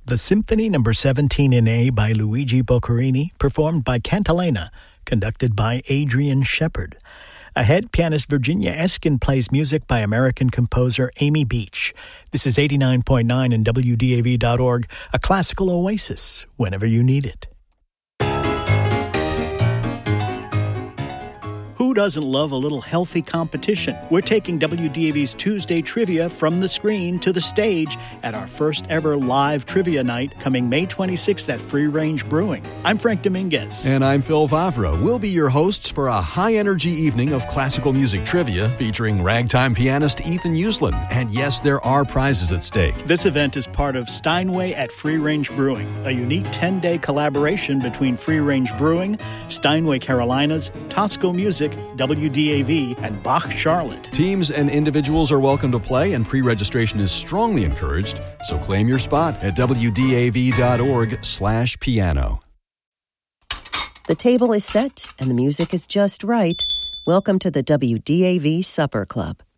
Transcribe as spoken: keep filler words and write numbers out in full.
The Symphony Number seventeen in A by Luigi Boccherini, performed by Cantilena, conducted by Adrian Shepard. Ahead, pianist Virginia Eskin plays music by American composer Amy Beach. This is eighty-nine point nine and W D A V dot org, a classical oasis whenever you need it. Who doesn't love a little healthy competition? We're taking W D A V's Tuesday Trivia from the screen to the stage at our first ever live trivia night coming May twenty-sixth at Free Range Brewing. I'm Frank Dominguez. And I'm Phil Favre. We'll be your hosts for a high-energy evening of classical music trivia featuring ragtime pianist Ethan Uslan. And yes, there are prizes at stake. This event is part of Steinway at Free Range Brewing, a unique ten-day collaboration between Free Range Brewing, Steinway Carolinas, Tosco Music, W D A V, and Bach Charlotte. Teams and individuals are welcome to play, and pre-registration is strongly encouraged, so claim your spot at W D A V dot org slash piano. The table is set, and the music is just right. Welcome to the W D A V Supper Club.